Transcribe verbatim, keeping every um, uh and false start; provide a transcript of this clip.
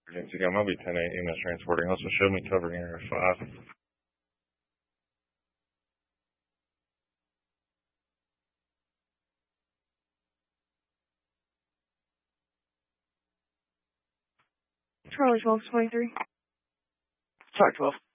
Emergency Gun, I'll be ten eight E M S transporting. Also show me covering area five. Charlie twelve twenty-three. Sorry, twelve.